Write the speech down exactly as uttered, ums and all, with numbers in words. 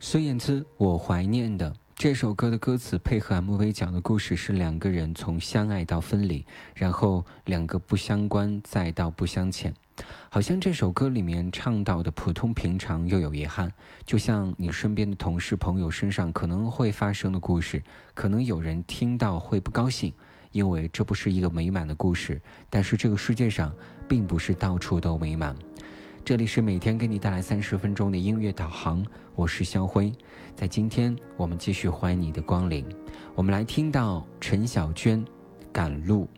孙燕姿，我怀念的。这首歌的歌词配合 M V 讲的故事是两个人从相爱到分离，然后两个不相关再到不相欠。好像这首歌里面唱到的普通平常又有遗憾，就像你身边的同事朋友身上可能会发生的故事，可能有人听到会不高兴，因为这不是一个美满的故事，但是这个世界上并不是到处都美满。这里是每天给你带来三十分钟的音乐导航，我是肖辉。在今天我们继续欢迎你的光临，我们来听到陈小娟赶路。